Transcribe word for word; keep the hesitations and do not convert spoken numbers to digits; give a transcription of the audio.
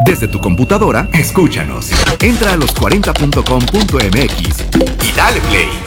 Desde tu computadora, escúchanos. Entra a los cuarenta punto com punto m x y dale play.